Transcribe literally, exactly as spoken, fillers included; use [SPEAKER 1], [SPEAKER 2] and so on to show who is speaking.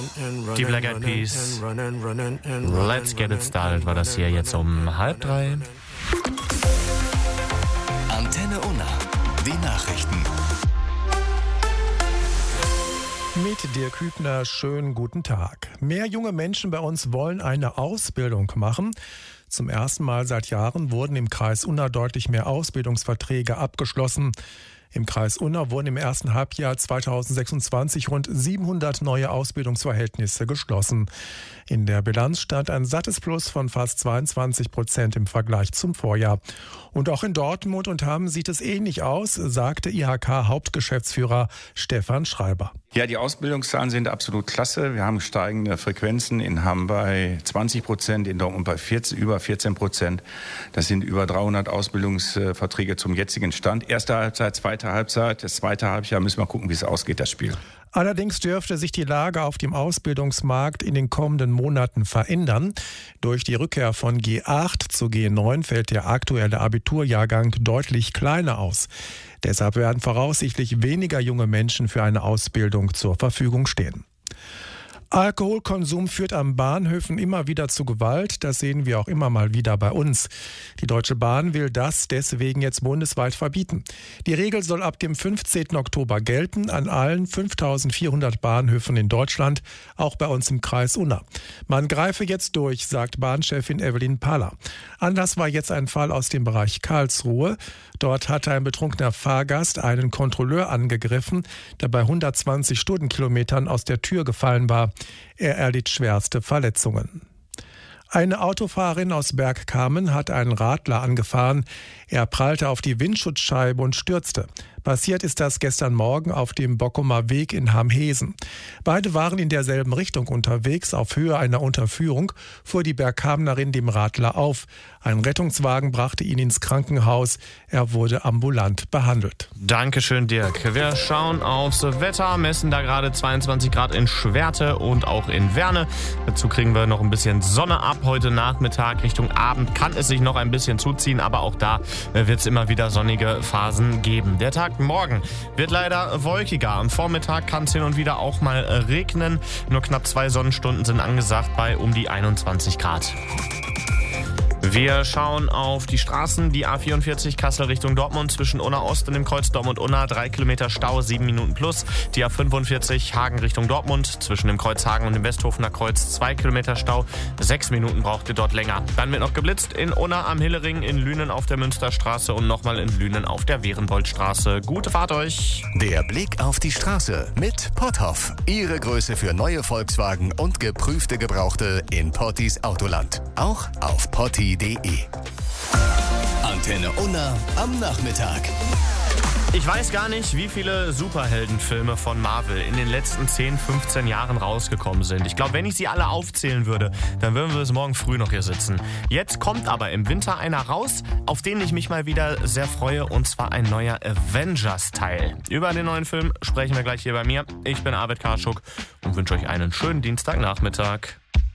[SPEAKER 1] Die Black Eyed Peas. Let's get it started war das hier jetzt um halb drei.
[SPEAKER 2] Antenne Unna, die Nachrichten.
[SPEAKER 3] Mit Dirk Hübner, schönen guten Tag. Mehr junge Menschen bei uns wollen eine Ausbildung machen. Zum ersten Mal seit Jahren wurden im Kreis Unna deutlich mehr Ausbildungsverträge abgeschlossen. Im Kreis Unna wurden im ersten Halbjahr zweitausendsechsundzwanzig rund siebenhundert neue Ausbildungsverhältnisse geschlossen. In der Bilanz stand ein sattes Plus von fast zweiundzwanzig Prozent im Vergleich zum Vorjahr. Und auch in Dortmund und Hamm sieht es ähnlich aus, sagte I H K-Hauptgeschäftsführer Stefan Schreiber.
[SPEAKER 4] Ja, die Ausbildungszahlen sind absolut klasse. Wir haben steigende Frequenzen in Hamm bei zwanzig Prozent, in Dortmund bei vierzehn, über vierzehn Prozent. Das sind über dreihundert Ausbildungsverträge zum jetzigen Stand. Erste Halbzeit, zweite Halbzeit. Das zweite Halbjahr müssen wir gucken, wie es ausgeht, das Spiel.
[SPEAKER 3] Allerdings dürfte sich die Lage auf dem Ausbildungsmarkt in den kommenden Monaten verändern. Durch die Rückkehr von G acht zu G neun fällt der aktuelle Abiturjahrgang deutlich kleiner aus. Deshalb werden voraussichtlich weniger junge Menschen für eine Ausbildung zur Verfügung stehen. Alkoholkonsum führt an Bahnhöfen immer wieder zu Gewalt. Das sehen wir auch immer mal wieder bei uns. Die Deutsche Bahn will das deswegen jetzt bundesweit verbieten. Die Regel soll ab dem fünfzehnten Oktober gelten an allen fünftausendvierhundert Bahnhöfen in Deutschland, auch bei uns im Kreis Unna. Man greife jetzt durch, sagt Bahnchefin Evelyn Paller. Anlass war jetzt ein Fall aus dem Bereich Karlsruhe. Dort hatte ein betrunkener Fahrgast einen Kontrolleur angegriffen, der bei hundertzwanzig Stundenkilometern aus der Tür gefallen war. Er erlitt schwerste Verletzungen. Eine Autofahrerin aus Bergkamen hat einen Radler angefahren. Er prallte auf die Windschutzscheibe und stürzte. Passiert ist das gestern Morgen auf dem Bockumer Weg in Hamhesen. Beide waren in derselben Richtung unterwegs. Auf Höhe einer Unterführung fuhr die Bergkamenerin dem Radler auf. Ein Rettungswagen brachte ihn ins Krankenhaus. Er wurde ambulant behandelt.
[SPEAKER 1] Dankeschön, Dirk. Wir schauen aufs Wetter, messen da gerade zweiundzwanzig Grad in Schwerte und auch in Werne. Dazu kriegen wir noch ein bisschen Sonne ab. Heute Nachmittag Richtung Abend kann es sich noch ein bisschen zuziehen, aber auch da wird es immer wieder sonnige Phasen geben. Der Tag morgen wird leider wolkiger. Am Vormittag kann es hin und wieder auch mal regnen. Nur knapp zwei Sonnenstunden sind angesagt bei um die einundzwanzig Grad. Wir schauen auf die Straßen. Die A vierundvierzig Kassel Richtung Dortmund zwischen Unna Ost und dem Kreuz Dortmund-Unna. Drei Kilometer Stau, sieben Minuten plus. Die A fünfundvierzig Hagen Richtung Dortmund zwischen dem Kreuz Hagen und dem Westhofener Kreuz. Zwei Kilometer Stau, sechs Minuten braucht ihr dort länger. Dann wird noch geblitzt in Unna am Hillering, in Lünen auf der Münsterstraße und nochmal in Lünen auf der Werenwoldstraße. Gute Fahrt euch!
[SPEAKER 2] Der Blick auf die Straße mit Potthoff. Ihre Größe für neue Volkswagen und geprüfte Gebrauchte in Pottis Autoland. Auch auf potti punkt de. Antenne Unna am Nachmittag.
[SPEAKER 1] Ich weiß gar nicht, wie viele Superheldenfilme von Marvel in den letzten zehn, fünfzehn Jahren rausgekommen sind. Ich glaube, wenn ich sie alle aufzählen würde, dann würden wir bis morgen früh noch hier sitzen. Jetzt kommt aber im Winter einer raus, auf den ich mich mal wieder sehr freue, und zwar ein neuer Avengers-Teil. Über den neuen Film sprechen wir gleich hier bei mir. Ich bin Arvid Karschuk und wünsche euch einen schönen Dienstagnachmittag.